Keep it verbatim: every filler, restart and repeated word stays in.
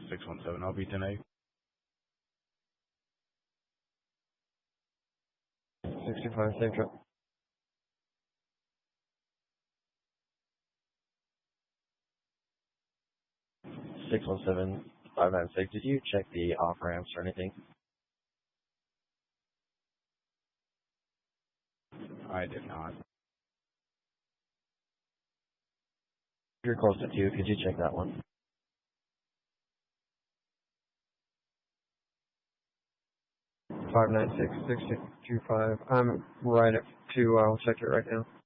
six one seven, I'll be ten eight. sixty-five, safe trip. six one seven, five nine six, did you check the off ramps or anything? I did not. If you're close to two, could you check that one? five nine six, six two five. I'm right at two. I'll check it right now.